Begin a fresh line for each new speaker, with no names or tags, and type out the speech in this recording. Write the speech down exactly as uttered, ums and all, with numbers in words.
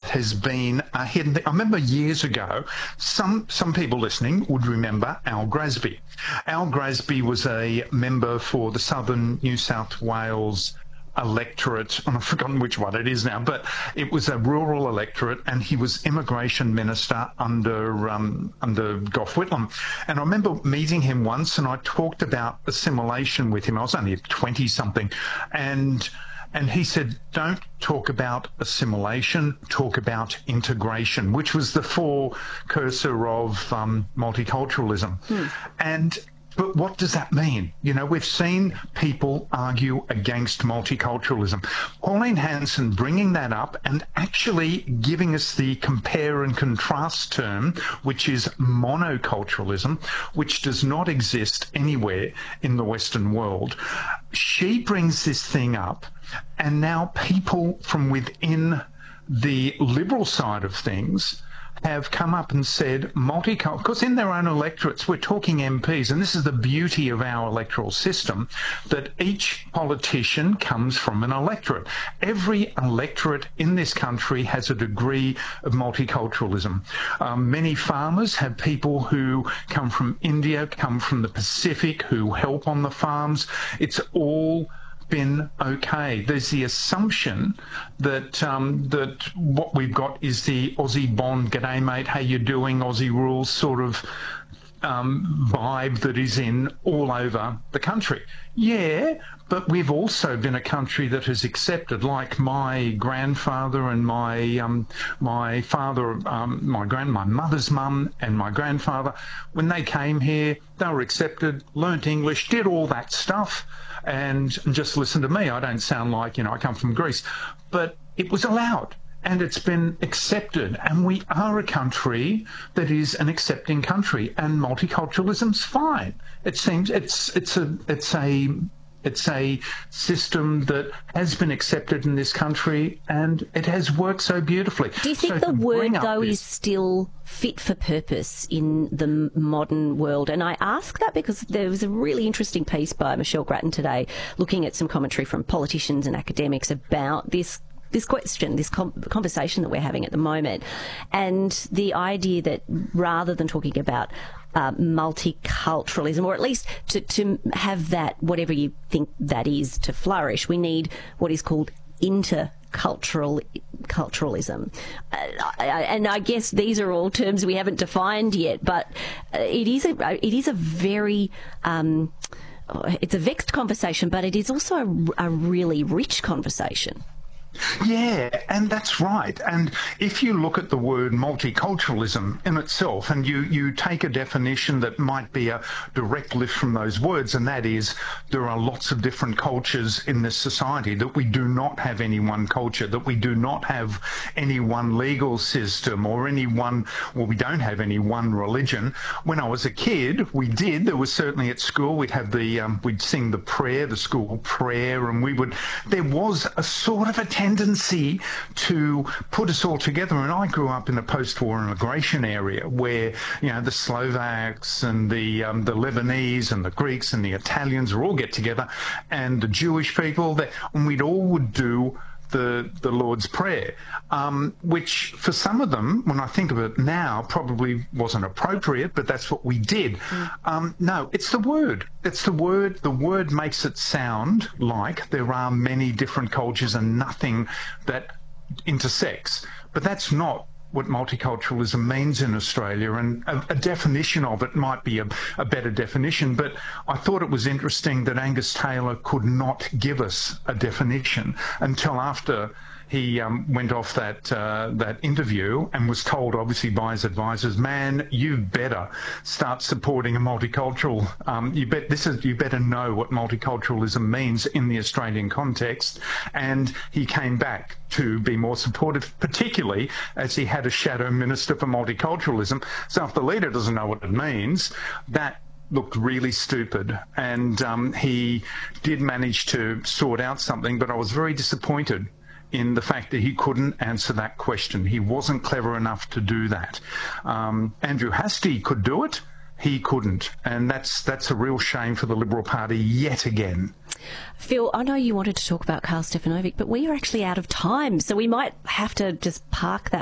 has been a hidden thing. I remember years ago, some some people listening would remember Al Grasby. Al Grasby was a member for the Southern New South Wales electorate, and I've forgotten which one it is now, but it was a rural electorate, and he was immigration minister under um, under Gough Whitlam. And I remember meeting him once, and I talked about assimilation with him. I was only twenty something, and and he said, "Don't talk about assimilation, talk about integration," which was the forecursor of um, multiculturalism. Hmm. And But what does that mean? You know, we've seen people argue against multiculturalism. Pauline Hanson bringing that up and actually giving us the compare and contrast term, which is monoculturalism, which does not exist anywhere in the Western world. She brings this thing up, and now people from within the liberal side of things have come up and said multicultural, because in their own electorates, we're talking M Ps, and this is the beauty of our electoral system, that each politician comes from an electorate. Every electorate in this country has a degree of multiculturalism. Um, many farmers have people who come from India, come from the Pacific, who help on the farms. It's all been okay. There's the assumption that um, that what we've got is the Aussie Bond, g'day mate, how you doing, Aussie rules sort of um, vibe that is in all over the country. Yeah, but we've also been a country that has accepted, like my grandfather and my um, my father, um, my grand, my mother's mum and my grandfather, when they came here, they were accepted, learnt English, did all that stuff. And just listen to me, I don't sound like, you know, I come from Greece, but it was allowed and it's been accepted, and we are a country that is an accepting country, and multiculturalism's fine. It seems it's it's a it's a It's a system that has been accepted in this country, and it has worked so beautifully.
Do you think
so
the word, though,
this...
is still fit for purpose in the modern world? And I ask that because there was a really interesting piece by Michelle Grattan today looking at some commentary from politicians and academics about this this question, this com- conversation that we're having at the moment, and the idea that rather than talking about uh, multiculturalism, or at least to, to have that, whatever you think that is, to flourish, we need what is called intercultural culturalism. Uh, and I guess these are all terms we haven't defined yet, but it is a, it is a very... Um, it's a vexed conversation, but it is also a, a really rich conversation.
Yeah, and that's right. And if you look at the word multiculturalism in itself, and you, you take a definition that might be a direct lift from those words, and that is there are lots of different cultures in this society, that we do not have any one culture, that we do not have any one legal system or any one, well, we don't have any one religion. When I was a kid, we did. There was certainly at school, we'd have the, um, we'd sing the prayer, the school prayer, and we would, there was a sort of a tendency to put us all together. And I grew up in a post-war immigration area where, you know, the Slovaks and the um, the Lebanese and the Greeks and the Italians would all get together, and the Jewish people, that, and we'd all would do the the Lord's Prayer, um, which for some of them, when I think of it now, probably wasn't appropriate, but that's what we did. Mm. Um, no, it's the word. It's the word. The word makes it sound like there are many different cultures and nothing that intersects. But that's not what multiculturalism means in Australia, and a, a definition of it might be a, a better definition, but I thought it was interesting that Angus Taylor could not give us a definition until after he um, went off that uh, that interview and was told, obviously by his advisors, man, you better start supporting a multicultural. Um, you bet this is you better know what multiculturalism means in the Australian context. And he came back to be more supportive, particularly as he had a shadow minister for multiculturalism. So if the leader doesn't know what it means, that looked really stupid. And um, he did manage to sort out something, but I was very disappointed in the fact that he couldn't answer that question. He wasn't clever enough to do that. Um, Andrew Hastie could do it. He couldn't. And that's that's a real shame for the Liberal Party yet again.
Phil, I know you wanted to talk about Karl Stefanovic, but we are actually out of time, so we might have to just park that